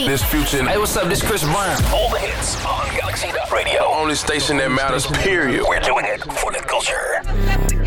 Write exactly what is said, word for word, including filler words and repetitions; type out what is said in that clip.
This Future. Hey, what's up? This Chris Brown. All the hits on Galaxy Radio. The only station that matters, period. We're doing it for the culture.